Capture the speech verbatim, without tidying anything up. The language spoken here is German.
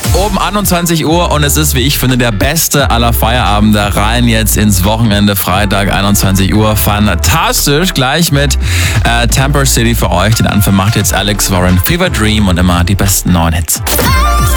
Um einundzwanzig Uhr und es ist, wie ich finde, der beste aller Feierabende rein jetzt ins Wochenende. Freitag, einundzwanzig Uhr. Fantastisch. Gleich mit äh, Temper City für euch. Den Anfang macht jetzt Alex Warren, Fever Dream und immer die besten neuen Hits.